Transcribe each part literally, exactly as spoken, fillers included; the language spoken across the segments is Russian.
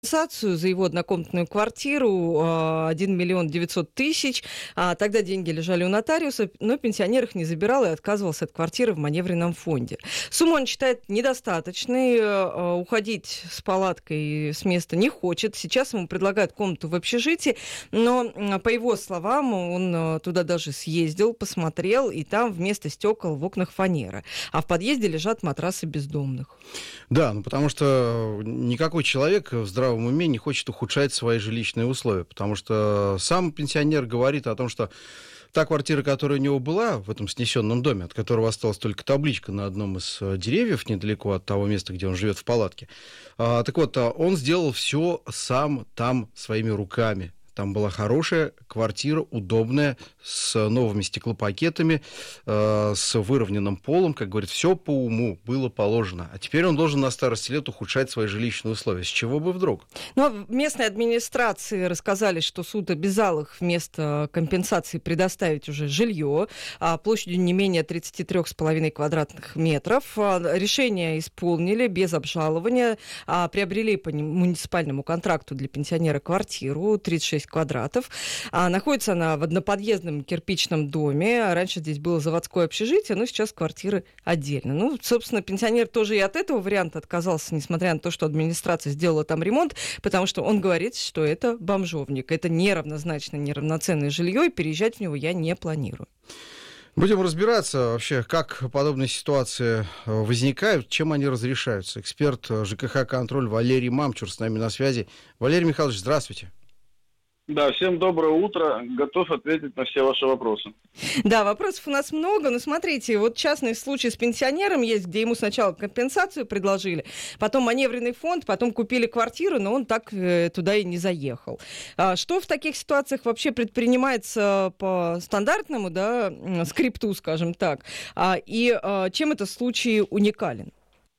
компенсацию за его однокомнатную квартиру один миллион девятьсот тысяч. А тогда деньги лежали у нотариуса, но пенсионер их не забирал и отказывался от квартиры в маневренном фонде. Сумму он считает недостаточной, уходить с палаткой с места не хочет. Сейчас ему предлагают комнату в общежитии, но, по его словам, он туда даже съездил, посмотрел, и там вместо стекол в окнах фанера. А в подъезде лежат матрасы бездомных. Да, ну потому что никакой человек в здравом уме не хочет ухудшать свои жилищные условия, потому что сам пенсионер говорит о том, что та квартира, которая у него была в этом снесенном доме, от которого осталась только табличка на одном из деревьев, недалеко от того места, где он живет в палатке, а, так вот, он сделал все сам там своими руками. Там была хорошая квартира, удобная, с новыми стеклопакетами, э, с выровненным полом. Как говорит, все по уму было положено. А теперь он должен на старости лет ухудшать свои жилищные условия. С чего бы вдруг? Но в местной администрации рассказали, что суд обязал их вместо компенсации предоставить уже жилье площадью не менее тридцать три с половиной квадратных метров. Решение исполнили без обжалования. Приобрели по муниципальному контракту для пенсионера квартиру тридцать шесть квадратов. А, находится она в одноподъездном кирпичном доме. Раньше здесь было заводское общежитие, но сейчас квартиры отдельно. Ну, собственно, пенсионер тоже и от этого варианта отказался, несмотря на то, что администрация сделала там ремонт, потому что он говорит, что это бомжовник. Это неравнозначно неравноценное жилье, и переезжать в него я не планирую. Будем разбираться вообще, как подобные ситуации возникают, чем они разрешаются. Эксперт ЖКХ «Контроль» Валерий Мамчур с нами на связи. Валерий Михайлович, здравствуйте. Да, всем доброе утро. Готов ответить на все ваши вопросы. Да, вопросов у нас много, но смотрите, вот частный случай с пенсионером есть, где ему сначала компенсацию предложили, потом маневренный фонд, потом купили квартиру, но он так э, туда и не заехал. А что в таких ситуациях вообще предпринимается по стандартному, да, скрипту, скажем так, а, и а, чем этот случай уникален?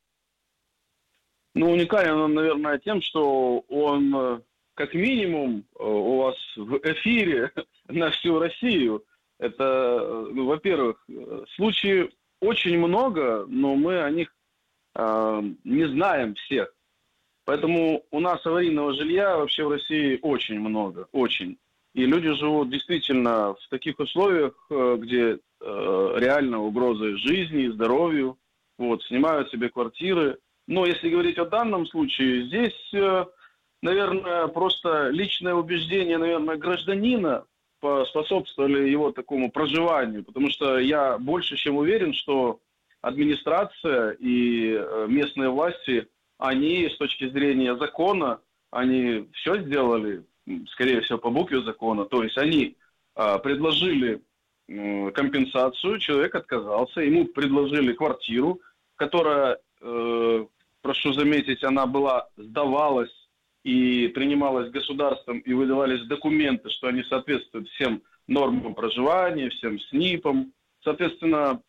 Ну, уникален он, наверное, тем, что он... как минимум у вас в эфире на всю Россию. Это, ну, во-первых, случаев очень много, но мы о них э, не знаем всех. Поэтому у нас аварийного жилья вообще в России очень много, очень. И люди живут действительно в таких условиях, где э, реально угроза жизни и здоровью. Вот, снимают себе квартиры. Но если говорить о данном случае, здесь... Э, Наверное, просто личное убеждение, наверное, гражданина способствовали его такому проживанию, потому что я больше чем уверен, что администрация и местные власти, они с точки зрения закона, они все сделали, скорее всего, по букве закона, то есть они а, предложили м, компенсацию, человек отказался, ему предложили квартиру, которая, э, прошу заметить, она была, сдавалась, и принималось государством, и выдавались документы, что они соответствуют всем нормам проживания, всем СНИПам. Соответственно,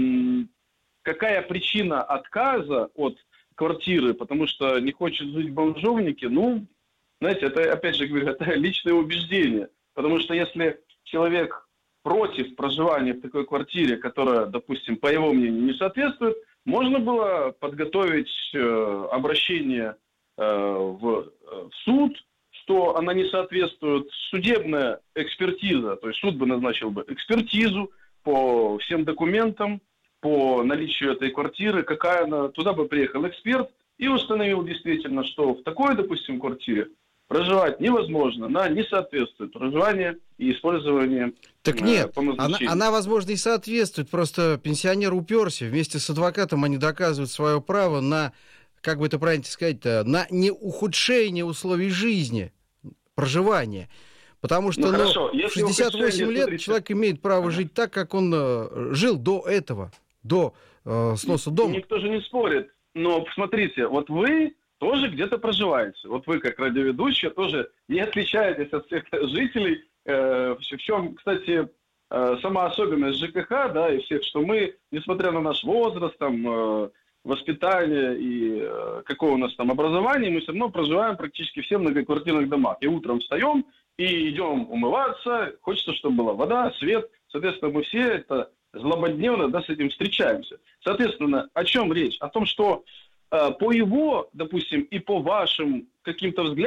какая причина отказа от квартиры, потому что не хочет жить в бомжовнике, ну, знаете, это, опять же говорю, это личное убеждение. Потому что если человек против проживания в такой квартире, которая, допустим, по его мнению не соответствует, можно было подготовить э, обращение В, в суд, что она не соответствует, судебная экспертиза, то есть суд бы назначил бы экспертизу по всем документам, по наличию этой квартиры, какая она, туда бы приехал эксперт и установил действительно, что в такой, допустим, квартире проживать невозможно, она не соответствует проживанию и использованию. Так нет, э, она, она, возможно, и соответствует, просто пенсионер уперся, вместе с адвокатом они доказывают свое право на... как бы это правильно сказать-то, на не ухудшение условий жизни, проживания. Потому что ну, хорошо, ну, в шестьдесят восемь лет смотрите... человек имеет право ага. жить так, как он э, жил до этого, до э, сноса дома. Никто же не спорит. Но посмотрите, вот вы тоже где-то проживаете. Вот вы, как радиоведущие, тоже не отличаетесь от всех жителей. Э, в чем, кстати, э, сама особенность ЖКХ, да, и всех, что мы, несмотря на наш возраст, там... Э, воспитание и э, какое у нас там образование, мы все равно проживаем практически все в многоквартирных домах. И утром встаем и идем умываться, хочется, чтобы была вода, свет. Соответственно, мы все это злободневно, да, с этим встречаемся. Соответственно, о чем речь? О том, что по его, допустим, и по вашим каким-то взглядам,